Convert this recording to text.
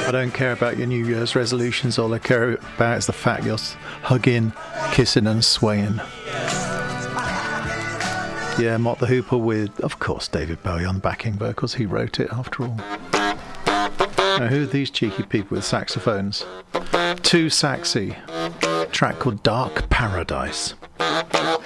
I don't care about your New Year's resolutions. All I care about is the fact you're hugging, kissing and swaying. Yeah, Mott the Hooper with, of course, David Bowie on backing vocals. He wrote it, after all. Now, who are these cheeky people with saxophones? Too Saxy. A track called Dark Paradise.